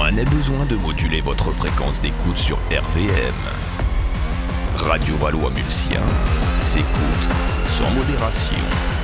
Moins n'est besoin de moduler votre fréquence d'écoute sur RVM. Radio Valois-Mulsien s'écoute sans modération.